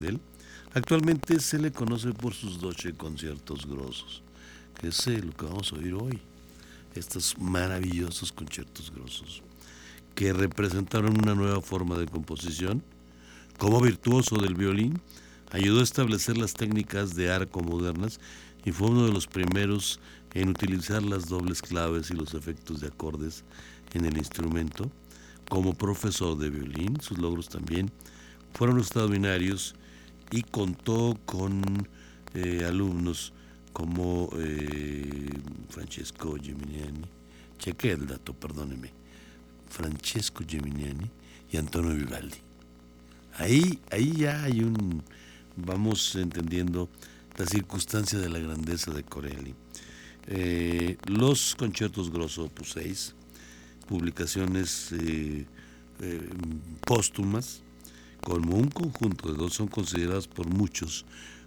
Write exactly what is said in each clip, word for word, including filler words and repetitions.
de él. Actualmente se le conoce por sus doce conciertos grosos, que es eh, lo que vamos a oír hoy. Estos maravillosos conciertos grosos, que representaron una nueva forma de composición. Como virtuoso del violín, ayudó a establecer las técnicas de arco modernas y fue uno de los primeros en utilizar las dobles claves y los efectos de acordes en el instrumento. Como profesor de violín, sus logros también fueron extraordinarios y contó con eh, alumnos como eh, Francesco Geminiani, chequé el dato, perdóneme, Francesco Geminiani y Antonio Vivaldi. Ahí, ahí ya hay un, vamos entendiendo la circunstancia de la grandeza de Corelli. Eh, los conciertos grosso opus seis, publicaciones eh, eh, póstumas, como un conjunto de dos, son consideradas por muchos,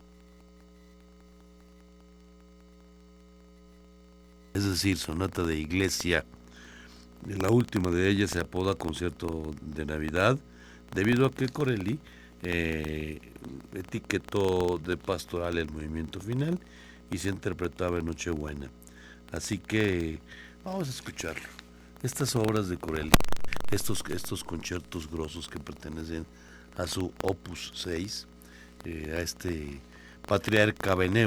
es decir, sonata de iglesia. La última de ellas se apoda Concierto de Navidad, debido a que Corelli eh, etiquetó de pastoral el movimiento final y se interpretaba en Nochebuena. Así que vamos a escucharlo. Estas obras de Corelli, estos, estos conciertos grosos que pertenecen a su opus seis, eh, a este patriarca benévolo,